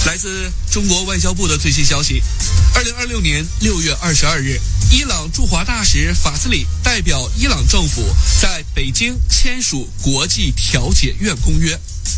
来自中国外交部的最新消息，2026年6月22日，伊朗驻华大使法斯里代表伊朗政府在北京签署国际调解院公约。